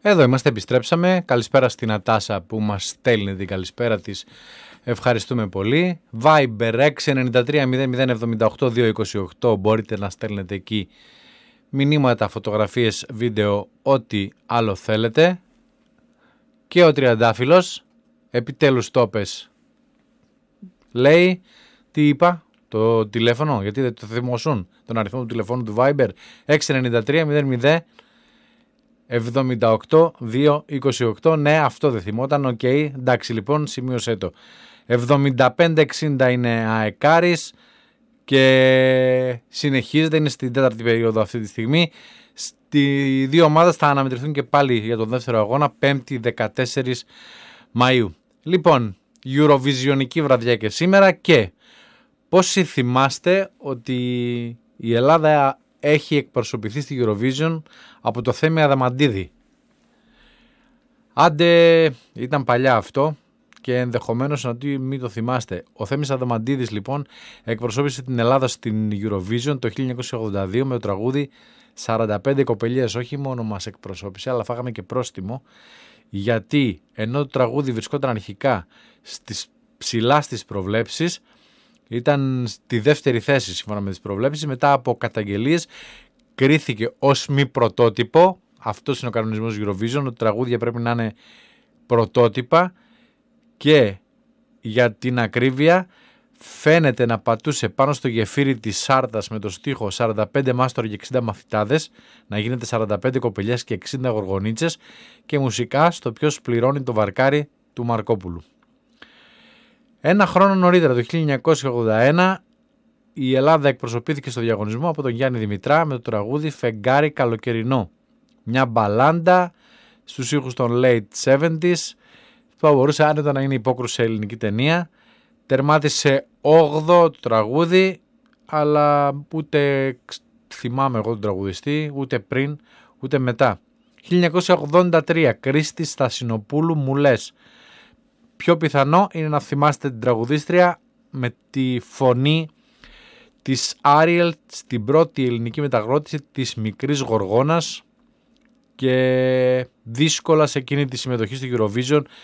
Εδώ είμαστε, επιστρέψαμε. Καλησπέρα στην Νατάσα που μας στέλνει την καλησπέρα της. Ευχαριστούμε πολύ. Viber 693-0078-228. Μπορείτε να στέλνετε εκεί μηνύματα, φωτογραφίες, βίντεο, ό,τι άλλο θέλετε. Και ο Τριαντάφυλλος, επιτέλους το πες, λέει, τι είπα, το τηλέφωνο, γιατί δεν το θυμόσουν, τον αριθμό του τηλεφώνου του Viber, 693-0078-228. Ναι, αυτό δεν θυμόταν, οκ, εντάξει, λοιπόν, σημείωσέ το. 75-60 είναι αεκάρης και συνεχίζεται, είναι στην τέταρτη περίοδο αυτή τη στιγμή. Στις δύο ομάδες θα αναμετρηθούν και πάλι για τον δεύτερο αγώνα, 5η 14 Μαΐου. Λοιπόν, Eurovisionική βραδιά και σήμερα, και πόσοι θυμάστε ότι η Ελλάδα έχει εκπροσωπηθεί στη Eurovision από το Θέμη Αδαμαντίδη? Άντε, ήταν παλιά αυτό και ενδεχομένως να μην το θυμάστε. Ο Θέμης Αδαμαντίδης λοιπόν εκπροσώπησε την Ελλάδα στην Eurovision το 1982 με το τραγούδι 45 κοπελιές. Όχι μόνο μας εκπροσώπησε, αλλά φάγαμε και πρόστιμο, γιατί ενώ το τραγούδι βρισκόταν αρχικά ψηλά στις προβλέψεις, ήταν στη δεύτερη θέση σύμφωνα με τις προβλέψεις, μετά από καταγγελίες κρίθηκε ως μη πρωτότυπο. Αυτός είναι ο κανονισμός Eurovision, ότι τραγούδια πρέπει να είναι πρωτότυπα, και για την ακρίβεια φαίνεται να πατούσε πάνω στο γεφύρι της Σάρτας με το στίχο 45 μάστοροι και 60 μαθητάδες, να γίνεται 45 κοπελιές και 60 γοργονίτσες, και μουσικά στο ποιος πληρώνει το βαρκάρι του Μαρκόπουλου. Ένα χρόνο νωρίτερα, το 1981, η Ελλάδα εκπροσωπήθηκε στο διαγωνισμό από τον Γιάννη Δημητρά με το τραγούδι «Φεγγάρι καλοκαιρινό». Μια μπαλάντα στους ήχους των late 70s που μπορούσε άνετα να είναι υπόκρουση σε ελληνική ταινία. Τερμάτισε 8ο το τραγούδι, αλλά ούτε θυμάμαι εγώ τον τραγουδιστή, ούτε πριν ούτε μετά. 1983, Κρίστη Στασινοπούλου, «Μου λες». Πιο πιθανό είναι να θυμάστε την τραγουδίστρια με τη φωνή της Άριελ στην πρώτη ελληνική μεταγλώτηση της Μικρής Γοργόνας, και δύσκολα σε εκείνη τη συμμετοχή στο Eurovision